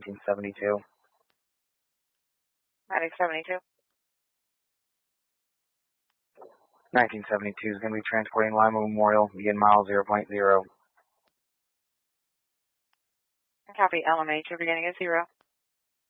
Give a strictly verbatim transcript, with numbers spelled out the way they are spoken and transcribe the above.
nineteen seventy-two. nineteen seventy-two. nineteen seventy-two is going to be transporting Lima Memorial, begin mile zero point zero. Copy, L M H, you're beginning at zero.